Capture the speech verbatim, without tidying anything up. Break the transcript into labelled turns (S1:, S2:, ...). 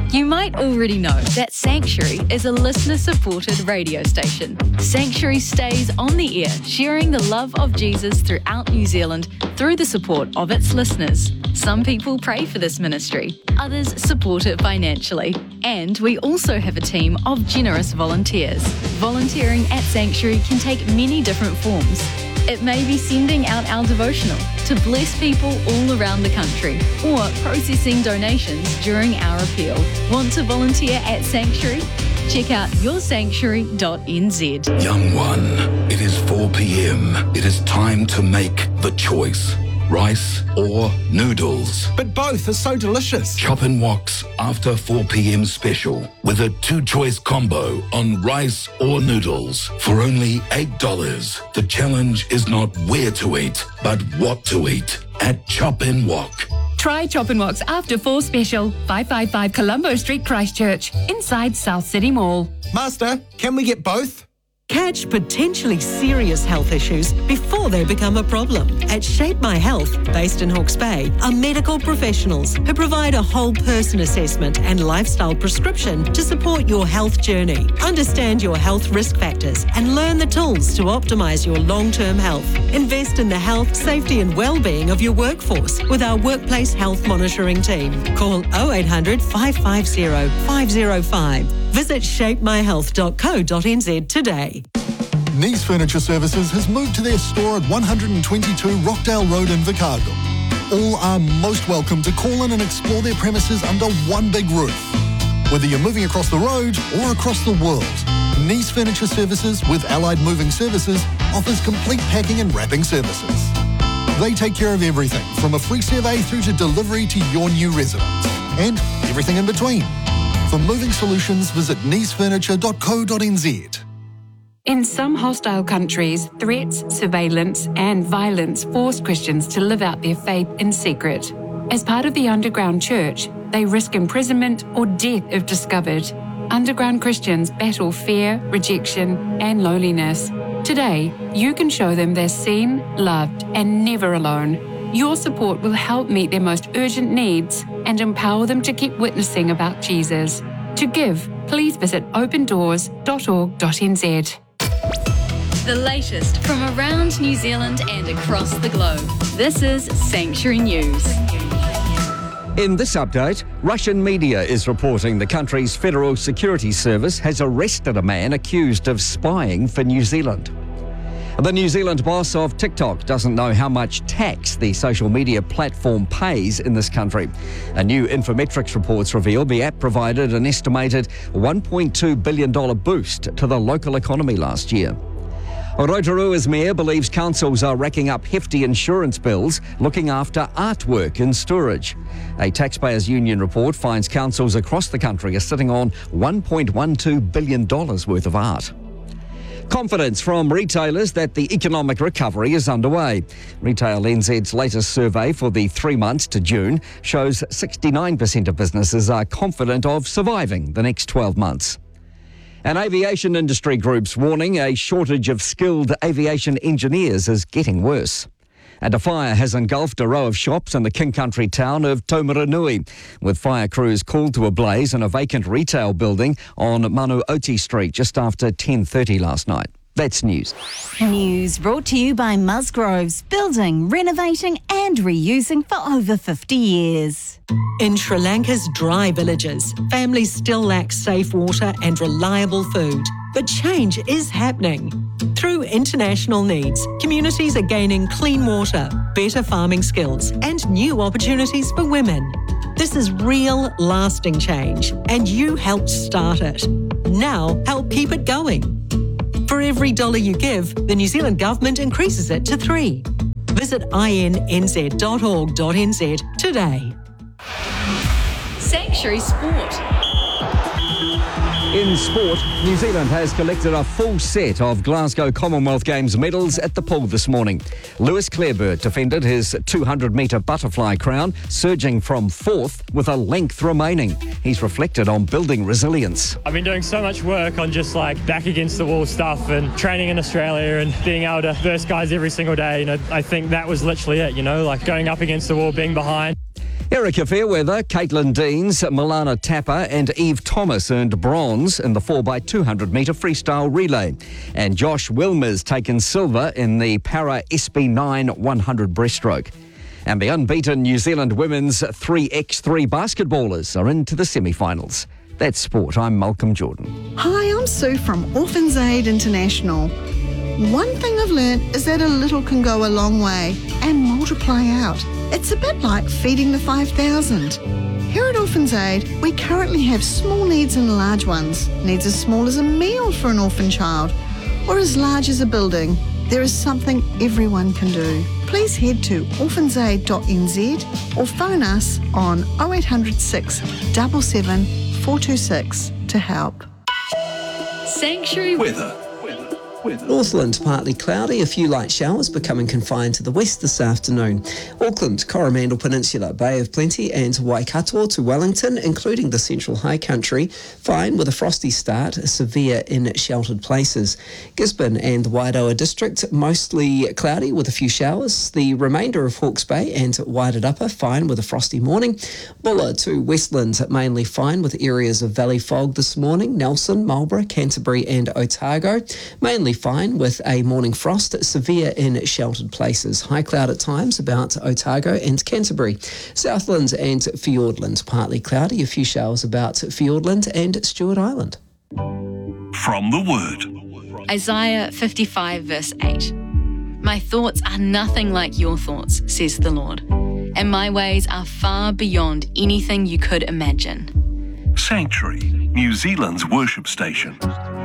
S1: You might already know that Sanctuary is a listener-supported radio station. Sanctuary stays on the air, sharing the love of Jesus throughout New Zealand through the support of its listeners. Some people pray for this ministry, others support it financially. And we also have a team of generous volunteers. Volunteering at Sanctuary can take many different forms. It may be sending out our devotional to bless people all around the country, or processing donations during our appeal. Want to volunteer at Sanctuary? Check out your sanctuary dot n z.
S2: Young one, it is four p.m. It is time to make the choice. Rice or noodles?
S3: But both are so delicious.
S2: Chop and Wok's after four p.m. special with a two-choice combo on rice or noodles for only eight dollars. The challenge is not where to eat, but what to eat at Chop and Wok.
S4: Try Chop and Wok's After Four Special, five fifty-five Colombo Street, Christchurch, inside South City Mall.
S3: Master, can we get both?
S5: Catch potentially serious health issues before they become a problem. At Shape My Health, based in Hawke's Bay, are medical professionals who provide a whole person assessment and lifestyle prescription to support your health journey. Understand your health risk factors and learn the tools to optimise your long-term health. Invest in the health, safety and well-being of your workforce with our workplace health monitoring team. Call oh eight hundred, five five zero, five zero five. Visit shape my health dot co dot n z today.
S6: Nice Furniture Services has moved to their store at one twenty-two Rockdale Road in Vicargo. All are most welcome to call in and explore their premises under one big roof. Whether you're moving across the road or across the world, Nice Furniture Services with Allied Moving Services offers complete packing and wrapping services. They take care of everything from a free survey through to delivery to your new residence and everything in between. For moving solutions, visit nice furniture dot co dot n z.
S4: In some hostile countries, threats, surveillance and violence force Christians to live out their faith in secret. As part of the underground church, they risk imprisonment or death if discovered. Underground Christians battle fear, rejection and loneliness. Today, you can show them they're seen, loved and never alone. Your support will help meet their most urgent needs and empower them to keep witnessing about Jesus. To give, please visit open doors dot org dot n z.
S1: The latest from around New Zealand and across the globe. This is Sanctuary News.
S7: In this update, Russian media is reporting the country's Federal Security Service has arrested a man accused of spying for New Zealand. The New Zealand boss of TikTok doesn't know how much tax the social media platform pays in this country. A new Infometrics reports reveal the app provided an estimated one point two billion dollars boost to the local economy last year. Rotorua's mayor believes councils are racking up hefty insurance bills looking after artwork in storage. A taxpayers union report finds councils across the country are sitting on one point one two billion dollars worth of art. Confidence from retailers that the economic recovery is underway. Retail N Z's latest survey for the three months to June shows sixty-nine percent of businesses are confident of surviving the next twelve months. An aviation industry group's warning a shortage of skilled aviation engineers is getting worse. And a fire has engulfed a row of shops in the King Country town of Taumarunui, with fire crews called to a blaze in a vacant retail building on Manuoti Street just after ten thirty last night. That's news.
S8: News brought to you by Musgroves, building, renovating and reusing for over fifty years.
S5: In Sri Lanka's dry villages, families still lack safe water and reliable food. But change is happening. Through international needs, communities are gaining clean water, better farming skills and new opportunities for women. This is real, lasting change and you helped start it. Now help keep it going. For every dollar you give, the New Zealand Government increases it to three. Visit i n n z dot org dot n z today.
S1: Sanctuary Sport.
S7: In sport, New Zealand has collected a full set of Glasgow Commonwealth Games medals at the pool this morning. Lewis Clareburt defended his two hundred metre butterfly crown, surging from fourth with a length remaining. He's reflected on building resilience.
S9: I've been doing so much work on just like back against the wall stuff and training in Australia and being able to burst guys every single day. You know, I think that was literally it, you know, like going up against the wall, being behind.
S7: Erica Fairweather, Caitlin Deans, Milana Tapper and Eve Thomas earned bronze in the four by two hundred metre freestyle relay. And Josh Wilmer's taken silver in the Para S B nine one hundred breaststroke. And the unbeaten New Zealand women's three by three basketballers are into the semi-finals. That's sport. I'm Malcolm Jordan.
S10: Hi, I'm Sue from Orphans Aid International. One thing I've learnt is that a little can go a long way and multiply out. It's a bit like feeding the five thousand. Here at Orphans Aid, we currently have small needs and large ones. Needs as small as a meal for an orphan child, or as large as a building. There is something everyone can do. Please head to orphans aid dot n z or phone us on oh eight hundred six, seven seven, four two six to help.
S1: Sanctuary
S2: Weather.
S11: Northland partly cloudy, a few light showers becoming confined to the west this afternoon. Auckland, Coromandel Peninsula, Bay of Plenty and Waikato to Wellington, including the central high country, fine with a frosty start, severe in sheltered places. Gisborne and the Wairoa district, mostly cloudy with a few showers. The remainder of Hawke's Bay and Wairarapa, fine with a frosty morning. Bulla to Westland, mainly fine with areas of valley fog this morning. Nelson, Marlborough, Canterbury and Otago, mainly fine with a morning frost, severe in sheltered places. High cloud at times about Otago and Canterbury. Southland and Fiordland, partly cloudy, a few showers about Fiordland and Stewart Island.
S2: From the Word.
S1: Isaiah fifty-five verse eight. My thoughts are nothing like your thoughts, says the Lord, and my ways are far beyond anything you could imagine.
S2: Sanctuary, New Zealand's worship station.